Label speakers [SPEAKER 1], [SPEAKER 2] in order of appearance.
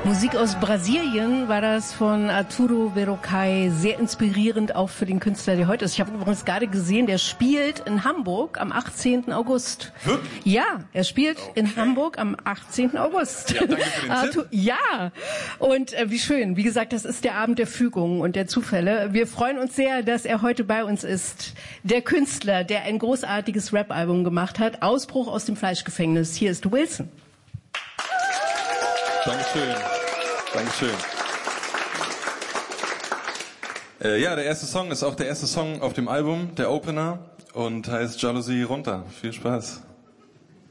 [SPEAKER 1] Musik aus Brasilien war das von Arturo Verocai, sehr inspirierend auch für den Künstler, der heute ist. Ich habe übrigens gerade gesehen, der spielt in Hamburg am 18. August.
[SPEAKER 2] Wirklich?
[SPEAKER 1] Ja, er spielt in Hamburg am 18. August.
[SPEAKER 2] Ja, danke für den Tipp.
[SPEAKER 1] Ja, und wie schön. Wie gesagt, das ist der Abend der Fügung und der Zufälle. Wir freuen uns sehr, dass er heute bei uns ist. Der Künstler, der ein großartiges Rap-Album gemacht hat, Ausbruch aus dem Fleischgefängnis. Hier ist Wilson.
[SPEAKER 2] Dankeschön. Dankeschön. Ja, der erste Song ist auch der erste Song auf dem Album, der Opener, und heißt Jalousie runter. Viel Spaß.